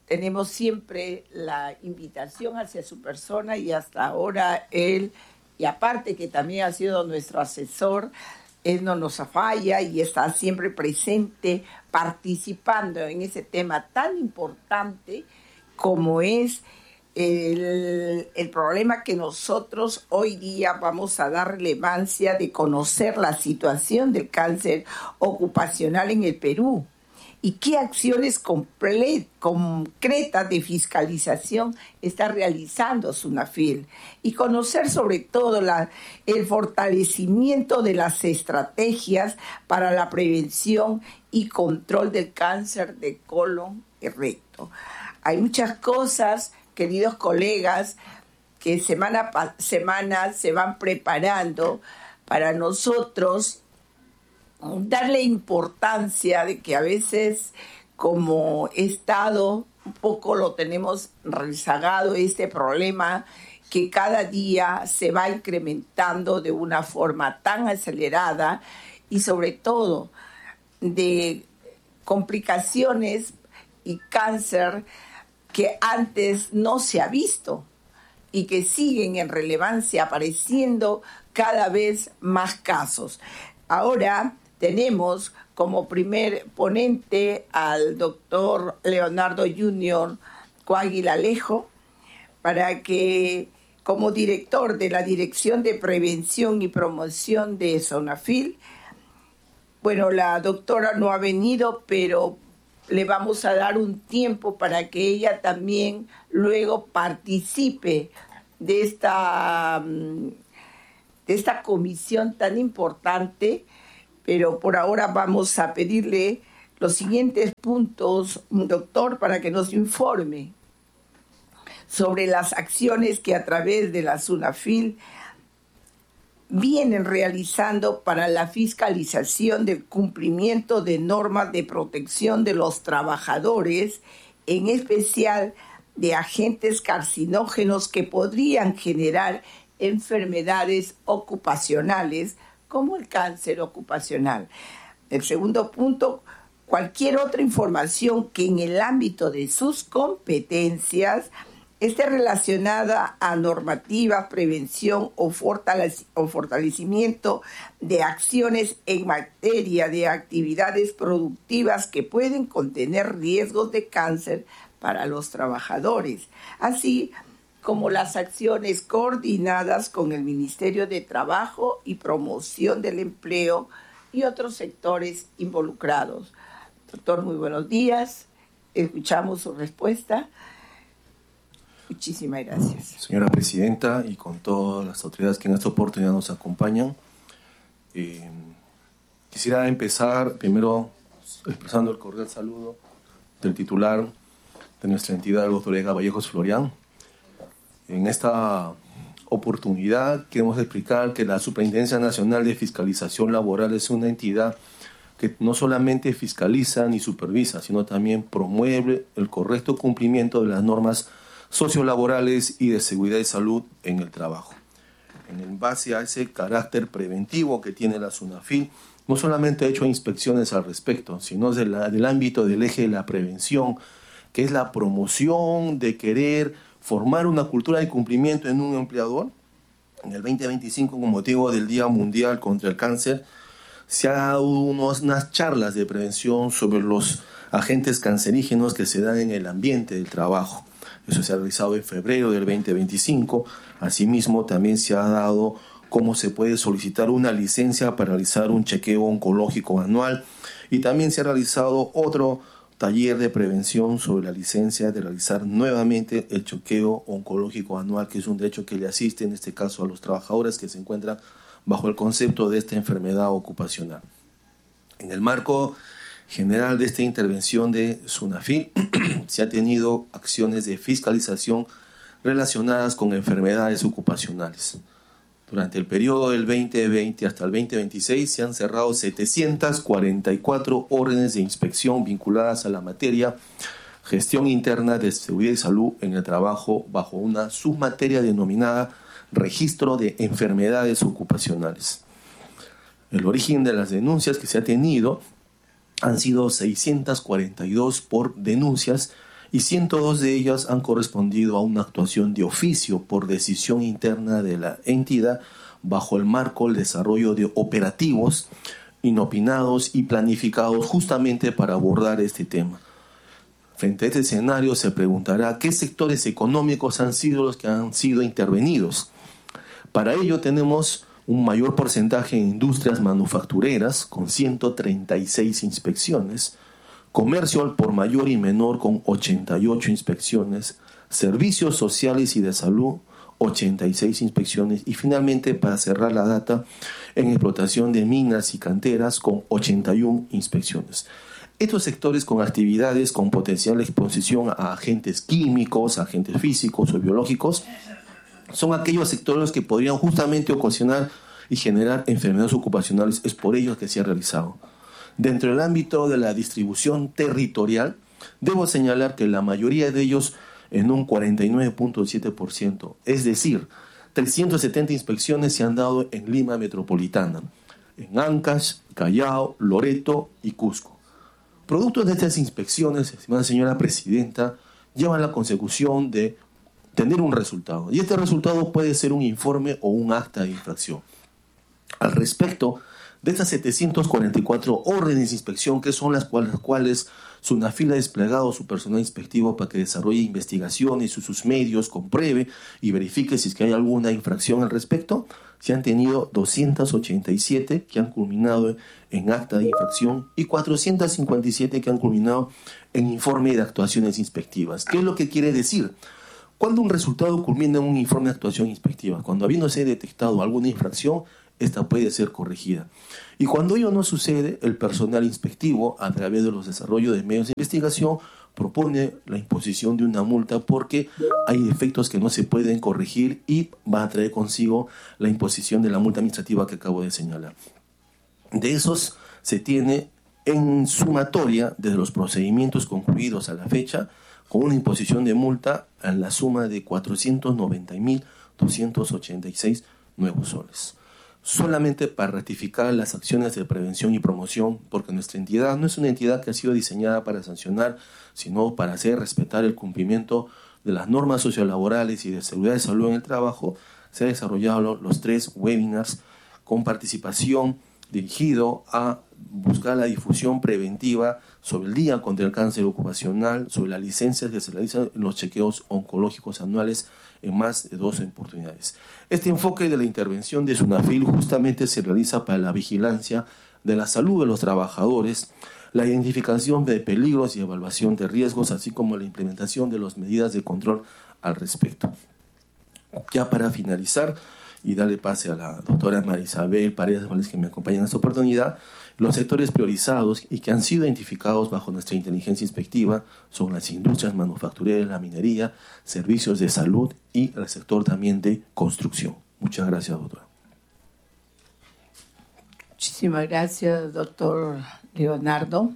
tenemos siempre la invitación hacia su persona y hasta ahora él, y aparte que también ha sido nuestro asesor, él no nos falla y está siempre presente participando en ese tema tan importante como es el problema que nosotros hoy día vamos a dar relevancia de conocer la situación del cáncer ocupacional en el Perú y qué acciones concretas de fiscalización está realizando SUNAFIL y conocer sobre todo el fortalecimiento de las estrategias para la prevención y control del cáncer de colon y recto. Hay muchas cosas, queridos colegas, que semana a semana se van preparando para nosotros darle importancia de que a veces como Estado un poco lo tenemos rezagado este problema que cada día se va incrementando de una forma tan acelerada y sobre todo de complicaciones y cáncer que antes no se ha visto y que siguen en relevancia apareciendo cada vez más casos. Ahora tenemos como primer ponente al doctor Leonardo Junior Coaguila Alejo para que como director de la Dirección de Prevención y Promoción de SUNAFIL, bueno, la doctora no ha venido, pero le vamos a dar un tiempo para que ella también luego participe de esta comisión tan importante, pero por ahora vamos a pedirle los siguientes puntos, doctor, para que nos informe sobre las acciones que a través de la SUNAFIL vienen realizando para la fiscalización del cumplimiento de normas de protección de los trabajadores, en especial de agentes carcinógenos que podrían generar enfermedades ocupacionales como el cáncer ocupacional. El segundo punto, cualquier otra información que en el ámbito de sus competencias esté relacionada a normativas, prevención o fortalecimiento de acciones en materia de actividades productivas que pueden contener riesgos de cáncer para los trabajadores, así como las acciones coordinadas con el Ministerio de Trabajo y Promoción del Empleo y otros sectores involucrados. Doctor, muy buenos días. Escuchamos su respuesta. Muchísimas gracias. Señora Presidenta, y con todas las autoridades que en esta oportunidad nos acompañan, quisiera empezar primero expresando el cordial saludo del titular de nuestra entidad, el doctor Edgar Vallejos Florián. En esta oportunidad queremos explicar que la Superintendencia Nacional de Fiscalización Laboral es una entidad que no solamente fiscaliza ni supervisa, sino también promueve el correcto cumplimiento de las normas sociolaborales y de seguridad y salud en el trabajo. En base a ese carácter preventivo que tiene la SUNAFIL, no solamente ha hecho inspecciones al respecto, sino del ámbito del eje de la prevención, que es la promoción de querer formar una cultura de cumplimiento en un empleador. En el 2025, con motivo del Día Mundial contra el Cáncer, se han dado unas charlas de prevención sobre los agentes cancerígenos que se dan en el ambiente del trabajo. Eso se ha realizado en febrero del 2025. Asimismo, también se ha dado cómo se puede solicitar una licencia para realizar un chequeo oncológico anual. Y también se ha realizado otro taller de prevención sobre la licencia de realizar nuevamente el chequeo oncológico anual, que es un derecho que le asiste, en este caso, a los trabajadores que se encuentran bajo el concepto de esta enfermedad ocupacional. En el marco general de esta intervención de SUNAFIL, se ha tenido acciones de fiscalización relacionadas con enfermedades ocupacionales. Durante el periodo del 2020 hasta el 2026 se han cerrado 744 órdenes de inspección vinculadas a la materia gestión interna de seguridad y salud en el trabajo bajo una submateria denominada registro de enfermedades ocupacionales. El origen de las denuncias que se ha tenido han sido 642 por denuncias y 102 de ellas han correspondido a una actuación de oficio por decisión interna de la entidad bajo el marco del desarrollo de operativos inopinados y planificados justamente para abordar este tema. Frente a este escenario se preguntará qué sectores económicos han sido los que han sido intervenidos. Para ello tenemos un mayor porcentaje en industrias manufactureras con 136 inspecciones, comercio al por mayor y menor con 88 inspecciones, servicios sociales y de salud 86 inspecciones y finalmente, para cerrar la data, en explotación de minas y canteras con 81 inspecciones. Estos sectores con actividades con potencial exposición a agentes químicos, agentes físicos o biológicos son aquellos sectores que podrían justamente ocasionar y generar enfermedades ocupacionales. Es por ello que se ha realizado. Dentro del ámbito de la distribución territorial, debo señalar que la mayoría de ellos en un 49.7%, es decir, 370 inspecciones se han dado en Lima Metropolitana, en Ancash, Callao, Loreto y Cusco. Producto de estas inspecciones, estimada señora presidenta, llevan la consecución de tener un resultado. Y este resultado puede ser un informe o un acta de infracción. Al respecto de estas 744 órdenes de inspección, que son las cuales SUNAFIL ha desplegado su personal inspectivo para que desarrolle investigaciones y sus medios, compruebe y verifique si es que hay alguna infracción al respecto, se han tenido 287 que han culminado en acta de infracción y 457 que han culminado en informe de actuaciones inspectivas. ¿Qué es lo que quiere decir? Cuando un resultado culmina en un informe de actuación inspectiva, cuando habiéndose detectado alguna infracción, esta puede ser corregida. Y cuando ello no sucede, el personal inspectivo, a través de los desarrollos de medios de investigación, propone la imposición de una multa porque hay defectos que no se pueden corregir y va a traer consigo la imposición de la multa administrativa que acabo de señalar. De esos se tiene en sumatoria, desde los procedimientos concluidos a la fecha, con una imposición de multa en la suma de 490.286 nuevos soles. Solamente para ratificar las acciones de prevención y promoción, porque nuestra entidad no es una entidad que ha sido diseñada para sancionar, sino para hacer respetar el cumplimiento de las normas sociolaborales y de seguridad de salud en el trabajo, se han desarrollado los 3 webinars con participación dirigido a buscar la difusión preventiva sobre el Día contra el Cáncer Ocupacional, sobre las licencias que se realizan en los chequeos oncológicos anuales en más de 12 oportunidades. Este enfoque de la intervención de SUNAFIL justamente se realiza para la vigilancia de la salud de los trabajadores, la identificación de peligros y evaluación de riesgos, así como la implementación de las medidas de control al respecto. Ya para finalizar y darle pase a la doctora María Isabel Paredes, que me acompaña en esta oportunidad, los sectores priorizados y que han sido identificados bajo nuestra inteligencia inspectiva son las industrias manufactureras, la minería, servicios de salud y el sector también de construcción. Muchas gracias, doctora. Muchísimas gracias, doctor Leonardo.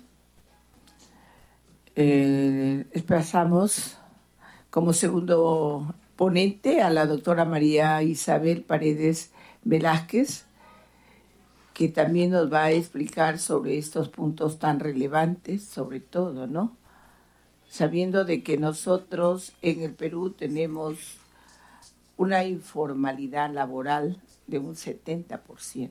Pasamos como segundo ponente a la doctora María Isabel Paredes Velázquez, que también nos va a explicar sobre estos puntos tan relevantes, sobre todo, ¿no? Sabiendo de que nosotros en el Perú tenemos una informalidad laboral de un 70%.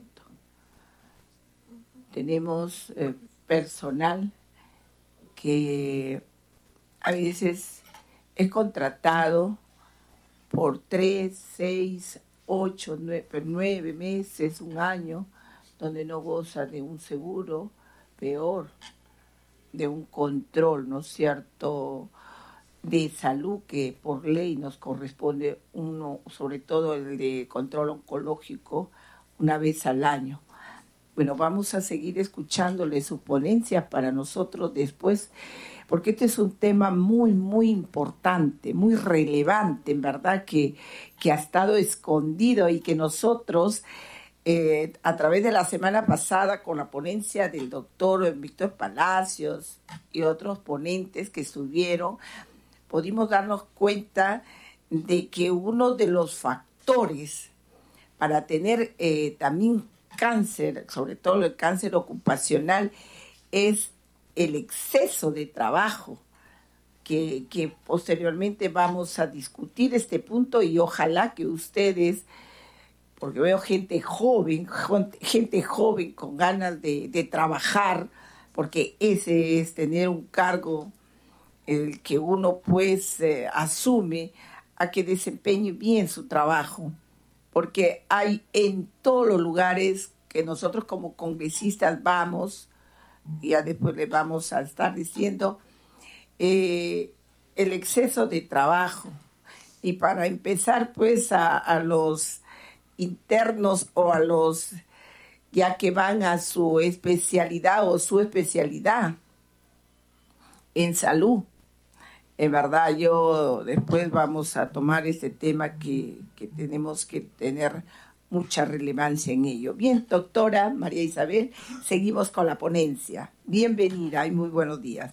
Tenemos personal que a veces es contratado por 3, 6, 8, 9 meses, un año, donde no goza de un seguro, peor, de un control, ¿no es cierto?, de salud que por ley nos corresponde uno, sobre todo el de control oncológico, una vez al año. Bueno, vamos a seguir escuchándole sus ponencias para nosotros después, porque este es un tema muy, muy importante, muy relevante, en verdad, que ha estado escondido y que nosotros, a través de la semana pasada, con la ponencia del doctor Víctor Palacios y otros ponentes que estuvieron, pudimos darnos cuenta de que uno de los factores para tener también cáncer, sobre todo el cáncer ocupacional, es el exceso de trabajo que posteriormente vamos a discutir este punto y ojalá que ustedes, porque veo gente joven con ganas de trabajar, porque ese es tener un cargo el que uno pues asume a que desempeñe bien su trabajo, porque hay en todos los lugares que nosotros como congresistas vamos, y ya después les vamos a estar diciendo, el exceso de trabajo. Y para empezar pues a los internos o a los ya que van a su especialidad en salud. En verdad, yo después vamos a tomar este tema que tenemos que tener mucha relevancia en ello. Bien, doctora María Isabel, seguimos con la ponencia. Bienvenida y muy buenos días.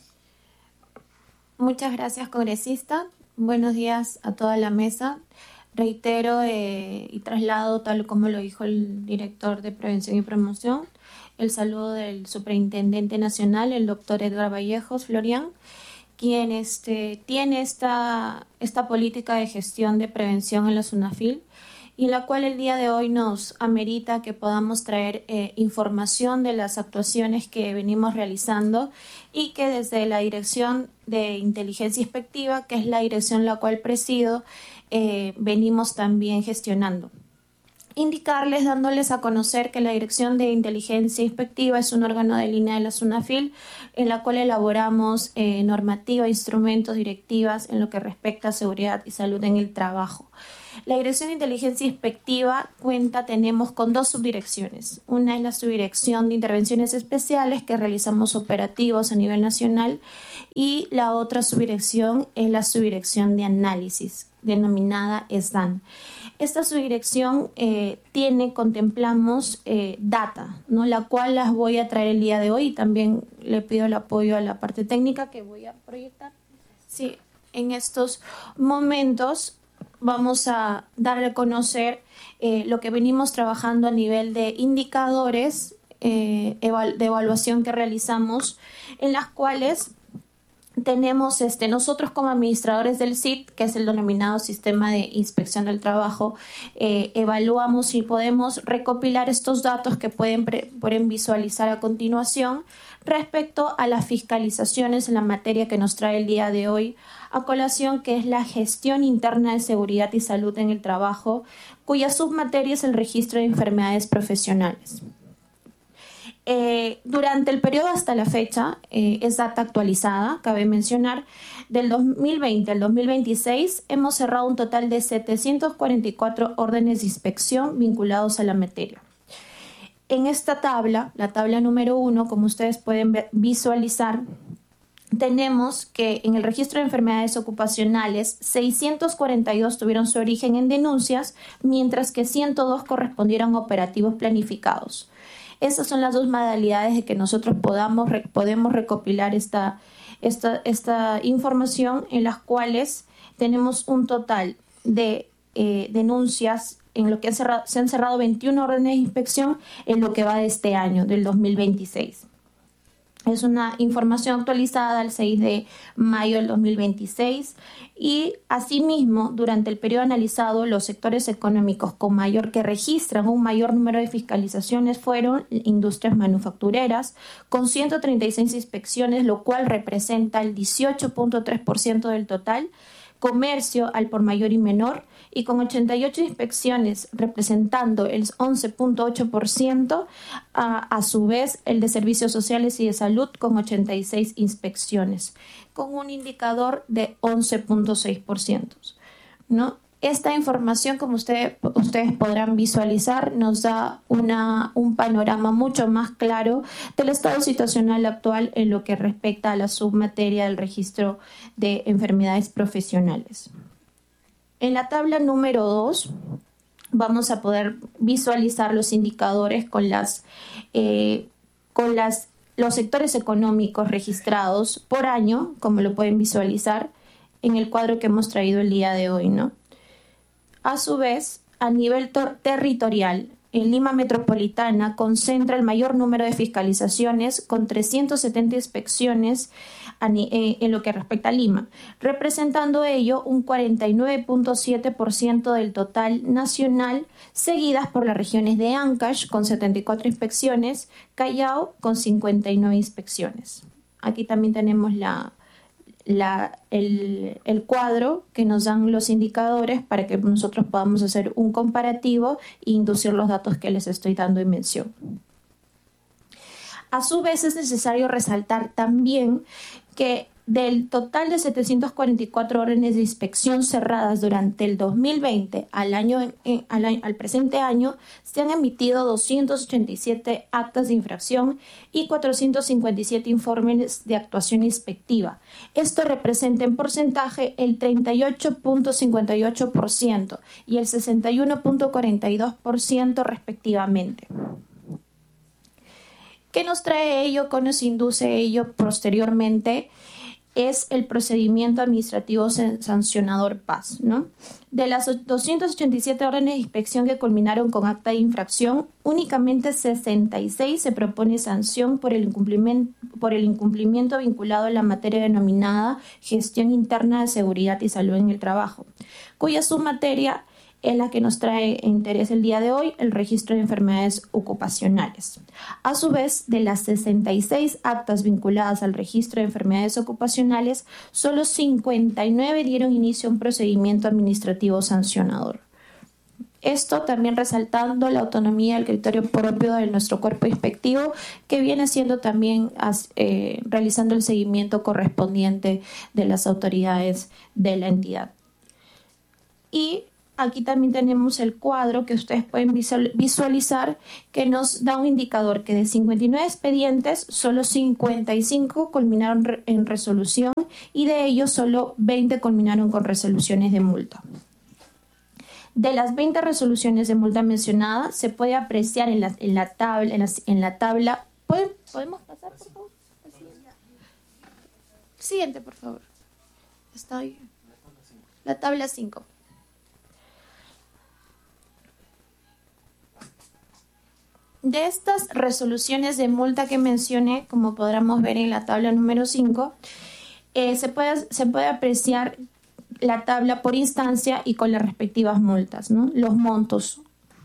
Muchas gracias, congresista. Buenos días a toda la mesa. Reitero y traslado, tal como lo dijo el director de Prevención y Promoción, el saludo del Superintendente Nacional, el doctor Edgar Vallejos Florian, quien tiene esta política de gestión de prevención en la SUNAFIL, y la cual el día de hoy nos amerita que podamos traer información de las actuaciones que venimos realizando y que desde la Dirección de Inteligencia Inspectiva, que es la dirección la cual presido, venimos también gestionando. Indicarles, dándoles a conocer que la Dirección de Inteligencia Inspectiva es un órgano de línea de la SUNAFIL en la cual elaboramos normativa, instrumentos, directivas en lo que respecta a seguridad y salud en el trabajo. La Dirección de Inteligencia Inspectiva tenemos con dos subdirecciones. Una es la Subdirección de Intervenciones Especiales, que realizamos operativos a nivel nacional, y la otra subdirección es la Subdirección de Análisis, denominada SDAN. Esta subdirección contemplamos data, ¿no? La cual las voy a traer el día de hoy, y también le pido el apoyo a la parte técnica que voy a proyectar. Sí, en estos momentos vamos a darle a conocer lo que venimos trabajando a nivel de indicadores de evaluación que realizamos, en las cuales tenemos nosotros como administradores del SIT, que es el denominado Sistema de Inspección del Trabajo, evaluamos y podemos recopilar estos datos que pueden visualizar a continuación respecto a las fiscalizaciones en la materia que nos trae el día de hoy a colación, que es la gestión interna de seguridad y salud en el trabajo, cuya submateria es el registro de enfermedades profesionales. Durante el periodo hasta la fecha, es data actualizada, cabe mencionar, del 2020 al 2026 hemos cerrado un total de 744 órdenes de inspección vinculados a la materia. En esta tabla, la tabla número 1, como ustedes pueden visualizar, tenemos que en el registro de enfermedades ocupacionales 642 tuvieron su origen en denuncias, mientras que 102 correspondieron a operativos planificados. Esas son las dos modalidades de que nosotros podemos recopilar esta información, en las cuales tenemos un total de denuncias en lo que se han cerrado 21 órdenes de inspección en lo que va de este año, del 2026. Es una información actualizada al 6 de mayo del 2026 y asimismo durante el periodo analizado los sectores económicos que registran un mayor número de fiscalizaciones fueron industrias manufactureras con 136 inspecciones, lo cual representa el 18.3% del total, comercio al por mayor y menor, y con 88 inspecciones representando el 11.8%, a su vez el de servicios sociales y de salud con 86 inspecciones, con un indicador de 11.6%, ¿no? Esta información, como ustedes podrán visualizar, nos da un panorama mucho más claro del estado situacional actual en lo que respecta a la submateria del registro de enfermedades profesionales. En la tabla número 2 vamos a poder visualizar los indicadores con los sectores económicos registrados por año, como lo pueden visualizar en el cuadro que hemos traído el día de hoy, ¿no? A su vez, a nivel territorial, en Lima Metropolitana concentra el mayor número de fiscalizaciones, con 370 inspecciones en lo que respecta a Lima, representando ello un 49.7% del total nacional, seguidas por las regiones de Ancash con 74 inspecciones, Callao con 59 inspecciones. Aquí también tenemos el cuadro que nos dan los indicadores para que nosotros podamos hacer un comparativo e inducir los datos que les estoy dando en mención. A su vez, es necesario resaltar también que del total de 744 órdenes de inspección cerradas durante el 2020 al presente año, se han emitido 287 actas de infracción y 457 informes de actuación inspectiva. Esto representa en porcentaje el 38.58% y el 61.42% respectivamente. ¿Qué nos trae ello? ¿Qué nos induce ello posteriormente? Es el procedimiento administrativo sancionador PAS, ¿no? De las 287 órdenes de inspección que culminaron con acta de infracción, únicamente 66 se propone sanción por el incumplimiento vinculado a la materia denominada gestión interna de seguridad y salud en el trabajo, cuya submateria es la que nos trae interés el día de hoy, el registro de enfermedades ocupacionales. A su vez, de las 66 actas vinculadas al registro de enfermedades ocupacionales, solo 59 dieron inicio a un procedimiento administrativo sancionador. Esto también resaltando la autonomía del criterio propio de nuestro cuerpo inspectivo, que viene siendo también realizando el seguimiento correspondiente de las autoridades de la entidad. Y aquí también tenemos el cuadro que ustedes pueden visualizar, que nos da un indicador que de 59 expedientes, solo 55 culminaron en resolución y de ellos solo 20 culminaron con resoluciones de multa. De las 20 resoluciones de multa mencionadas, se puede apreciar en la tabla. ¿Podemos pasar, por favor? Siguiente, por favor. Está ahí. La tabla 5. De estas resoluciones de multa que mencioné, como podremos ver en la tabla número 5, se puede apreciar la tabla por instancia y con las respectivas multas, ¿no? Los montos.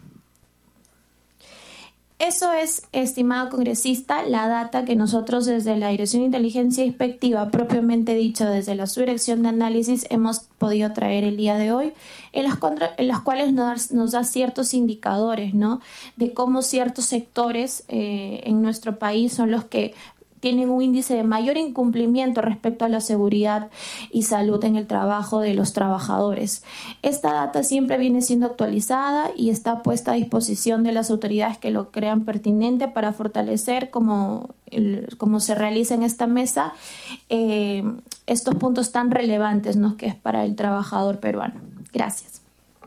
Eso es, estimado congresista, la data que nosotros desde la Dirección de Inteligencia Inspectiva, propiamente dicho desde la Subdirección de Análisis, hemos podido traer el día de hoy, en las cuales nos da ciertos indicadores, ¿no? De cómo ciertos sectores en nuestro país son los que tienen un índice de mayor incumplimiento respecto a la seguridad y salud en el trabajo de los trabajadores. Esta data siempre viene siendo actualizada y está puesta a disposición de las autoridades que lo crean pertinente para fortalecer, como se realiza en esta mesa, estos puntos tan relevantes, ¿no?, que es para el trabajador peruano. Gracias.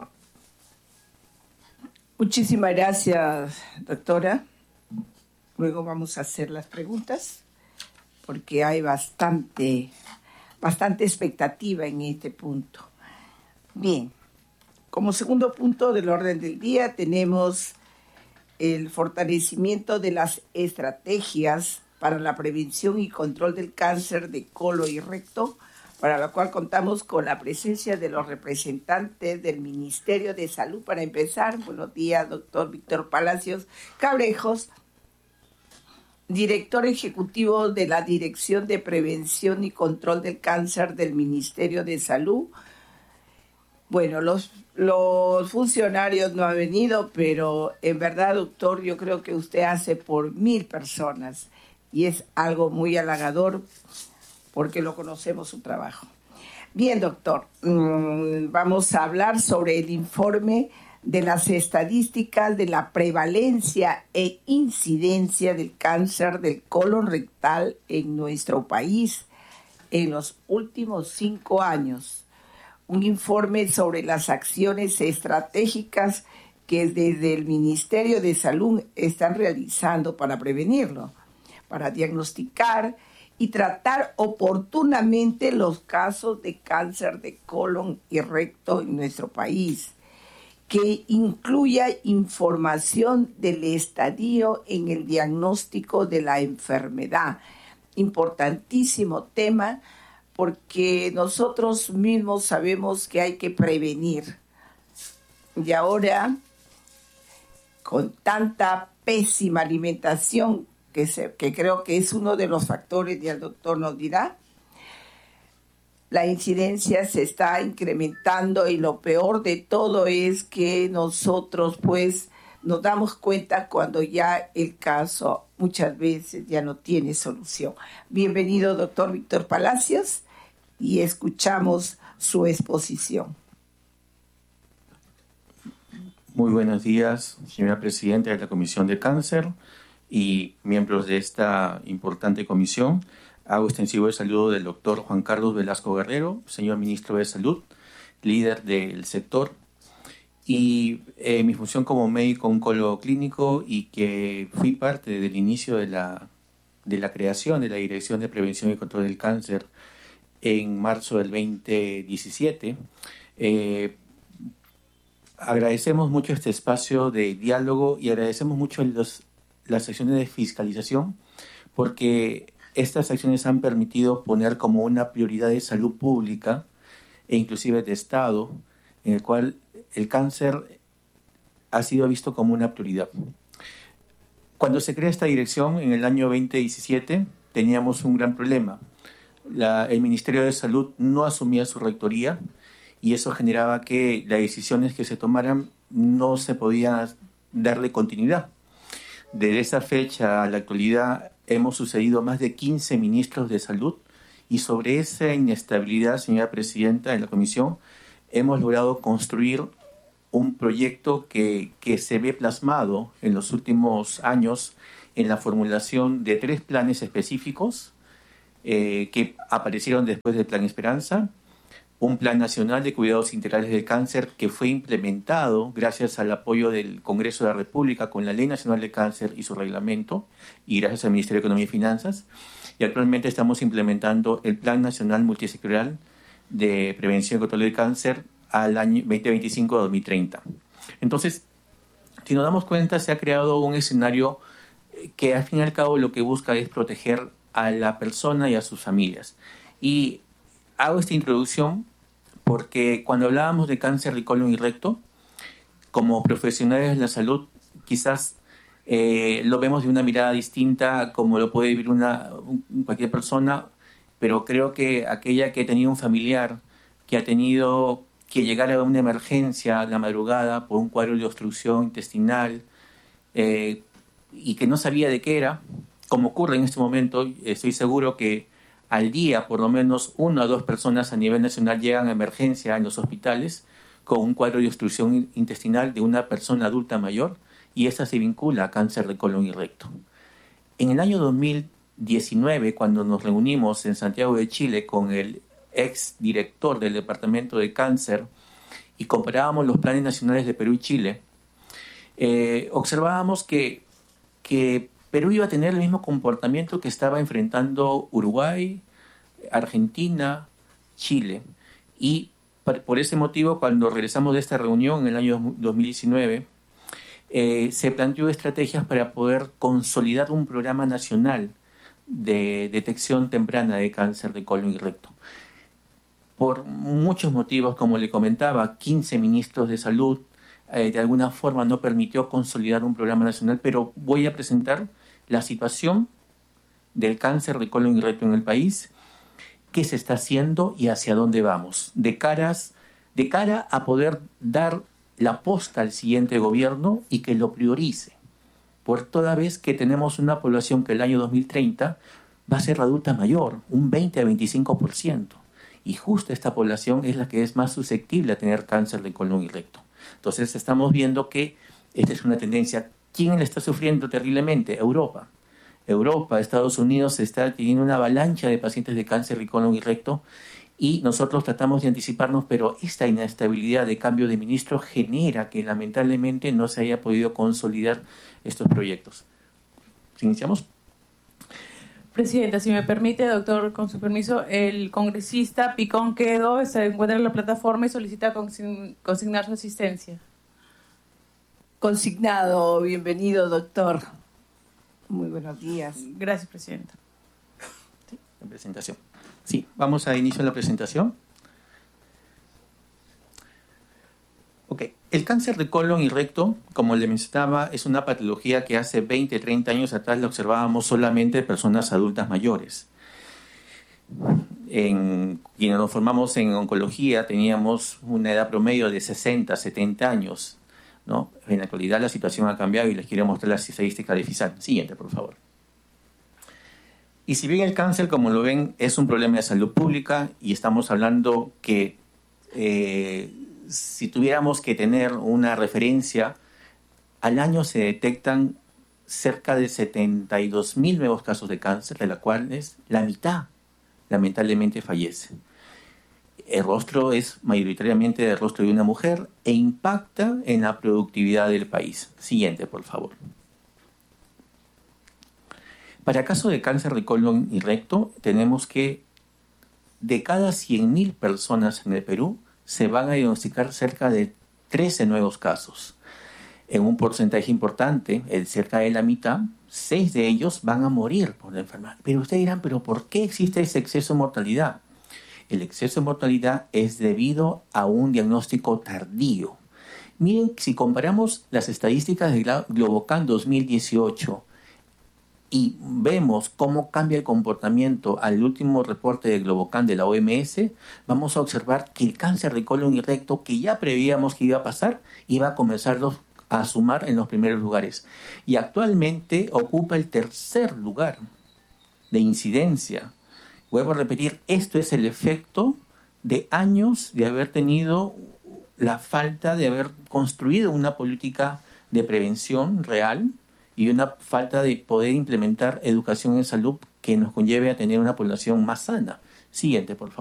Muchísimas gracias, doctora. Luego vamos a hacer las preguntas porque hay bastante expectativa en este punto. Bien, como segundo punto del orden del día tenemos el fortalecimiento de las estrategias para la prevención y control del cáncer de colon y recto, para lo cual contamos con la presencia de los representantes del Ministerio de Salud. Para empezar, buenos días, doctor Víctor Palacios Cabrejos, director ejecutivo de la Dirección de Prevención y Control del Cáncer del Ministerio de Salud. Bueno, los funcionarios no han venido, pero en verdad, doctor, yo creo que usted hace por 1000 personas y es algo muy halagador porque lo conocemos su trabajo. Bien, doctor, vamos a hablar sobre el informe de las estadísticas de la prevalencia e incidencia del cáncer del colon rectal en nuestro país en los últimos 5 años. Un informe sobre las acciones estratégicas que desde el Ministerio de Salud están realizando para prevenirlo, para diagnosticar y tratar oportunamente los casos de cáncer de colon y recto en nuestro país. que incluya información del estadio en el diagnóstico de la enfermedad. Importantísimo tema, porque nosotros mismos sabemos que hay que prevenir. Y ahora, con tanta pésima alimentación, que creo que es uno de los factores, y el doctor nos dirá, la incidencia se está incrementando, y lo peor de todo es que nosotros pues nos damos cuenta cuando ya el caso muchas veces ya no tiene solución. Bienvenido, doctor Víctor Palacios, y escuchamos su exposición. Muy buenos días, señora presidenta de la Comisión de Cáncer y miembros de esta importante comisión. Hago extensivo el saludo del doctor Juan Carlos Velasco Guerrero, señor ministro de Salud, líder del sector, y mi función como médico oncólogo clínico, y que fui parte del inicio de la creación de la Dirección de Prevención y Control del Cáncer en marzo del 2017. Agradecemos mucho este espacio de diálogo y agradecemos mucho las acciones de fiscalización, porque estas acciones han permitido poner como una prioridad de salud pública e inclusive de Estado, en el cual el cáncer ha sido visto como una prioridad. Cuando se crea esta dirección en el año 2017, teníamos un gran problema. El Ministerio de Salud no asumía su rectoría, y eso generaba que las decisiones que se tomaran no se podía darle continuidad. Desde esa fecha a la actualidad hemos sucedido más de 15 ministros de salud, y sobre esa inestabilidad, señora presidenta de la comisión, hemos logrado construir un proyecto que se ve plasmado en los últimos años en la formulación de 3 planes específicos que aparecieron después del Plan Esperanza. Un Plan Nacional de Cuidados Integrales del Cáncer que fue implementado gracias al apoyo del Congreso de la República con la Ley Nacional de Cáncer y su reglamento, y gracias al Ministerio de Economía y Finanzas. Y actualmente estamos implementando el Plan Nacional Multisectorial de Prevención y Control del Cáncer al año 2025-2030. Entonces, si nos damos cuenta, se ha creado un escenario que al fin y al cabo lo que busca es proteger a la persona y a sus familias. Y hago esta introducción porque cuando hablábamos de cáncer de colon y recto, como profesionales de la salud, quizás lo vemos de una mirada distinta como lo puede vivir cualquier persona, pero creo que aquella que ha tenido un familiar que ha tenido que llegar a una emergencia a la madrugada por un cuadro de obstrucción intestinal y que no sabía de qué era, como ocurre en este momento, estoy seguro que al día por lo menos 1 a 2 personas a nivel nacional llegan a emergencia en los hospitales con un cuadro de obstrucción intestinal de una persona adulta mayor, y esta se vincula a cáncer de colon y recto. En el año 2019, cuando nos reunimos en Santiago de Chile con el ex director del Departamento de Cáncer y comparábamos los planes nacionales de Perú y Chile, observábamos que Perú iba a tener el mismo comportamiento que estaba enfrentando Uruguay, Argentina, Chile. Y por ese motivo, cuando regresamos de esta reunión en el año 2019, se planteó estrategias para poder consolidar un programa nacional de detección temprana de cáncer de colon y recto. Por muchos motivos, como le comentaba, 15 ministros de salud de alguna forma no permitió consolidar un programa nacional, pero voy a presentar la situación del cáncer de colon y recto en el país, qué se está haciendo y hacia dónde vamos, de cara a poder dar la posta al siguiente gobierno y que lo priorice, por toda vez que tenemos una población que el año 2030 va a ser adulta mayor, un 20 a 25%, y justo esta población es la que es más susceptible a tener cáncer de colon y recto. Entonces estamos viendo que esta es una tendencia. ¿Quién la está sufriendo terriblemente? Europa, Estados Unidos está teniendo una avalancha de pacientes de cáncer de colon y recto, y nosotros tratamos de anticiparnos, pero esta inestabilidad de cambio de ministro genera que lamentablemente no se haya podido consolidar estos proyectos. ¿Iniciamos? Presidenta, si me permite, doctor, con su permiso, el congresista Picón Quedo se encuentra en la plataforma y solicita consignar su asistencia. Consignado, bienvenido, doctor. Muy buenos días. Gracias, presidenta. La presentación. Sí, vamos a iniciar la presentación. Ok, el cáncer de colon y recto, como le mencionaba, es una patología que hace 20, 30 años atrás la observábamos solamente en personas adultas mayores. En quienes nos formamos en oncología teníamos una edad promedio de 60, 70 años, ¿no? En la actualidad la situación ha cambiado y les quiero mostrar las estadísticas de FISAL. Siguiente, por favor. Y si bien el cáncer, como lo ven, es un problema de salud pública y estamos hablando que si tuviéramos que tener una referencia, al año se detectan cerca de 72.000 nuevos casos de cáncer, de la cuales la mitad lamentablemente fallece. El rostro es mayoritariamente el rostro de una mujer e impacta en la productividad del país. Siguiente, por favor. Para caso de cáncer de colon y recto, tenemos que de cada 100.000 personas en el Perú se van a diagnosticar cerca de 13 nuevos casos. En un porcentaje importante, cerca de la mitad, 6 de ellos van a morir por la enfermedad. Pero ustedes dirán, ¿pero por qué existe ese exceso de mortalidad? El exceso de mortalidad es debido a un diagnóstico tardío. Miren, si comparamos las estadísticas de Globocan 2018 y vemos cómo cambia el comportamiento al último reporte de Globocan de la OMS, vamos a observar que el cáncer de colon y recto, que ya prevíamos que iba a pasar, iba a comenzar a sumar en los primeros lugares. Y actualmente ocupa el tercer lugar de incidencia. Vuelvo a repetir, esto es el efecto de años de haber tenido la falta de haber construido una política de prevención real y una falta de poder implementar educación en salud que nos conlleve a tener una población más sana. Siguiente, por favor.